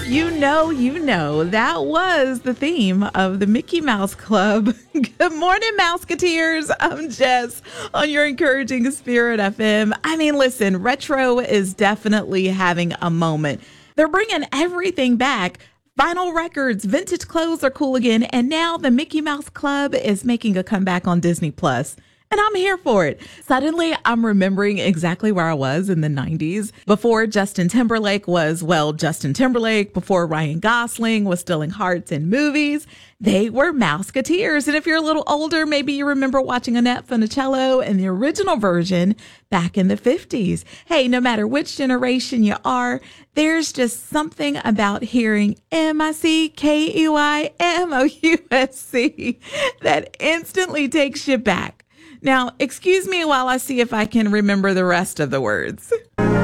you know, that was the theme of the Mickey Mouse Club. Good morning, Mouseketeers. I'm Jess on your Encouraging Spirit FM. I mean, listen, retro is definitely having a moment. They're bringing everything back. Vinyl records, vintage clothes are cool again, and now the Mickey Mouse Club is making a comeback on Disney Plus. And I'm here for it. Suddenly, I'm remembering exactly where I was in the 90s. Before Justin Timberlake was, well, Justin Timberlake, before Ryan Gosling was stealing hearts in movies, they were Mouseketeers. And if you're a little older, maybe you remember watching Annette Funicello in the original version back in the 50s. Hey, no matter which generation you are, there's just something about hearing MICKEYMOUSC that instantly takes you back. Now, excuse me while I see if I can remember the rest of the words.